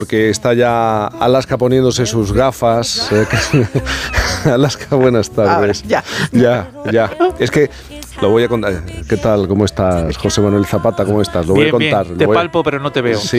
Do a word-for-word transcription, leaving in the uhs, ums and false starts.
porque está ya Alaska poniéndose sus gafas. Eh, Alaska, buenas tardes. Ahora, ya. Ya, ya. Es que lo voy a contar. ¿Qué tal? ¿Cómo estás, José Manuel Zapata? ¿Cómo estás? Lo Bien, voy a contar. bien. Te voy a... palpo, pero no te veo. Sí,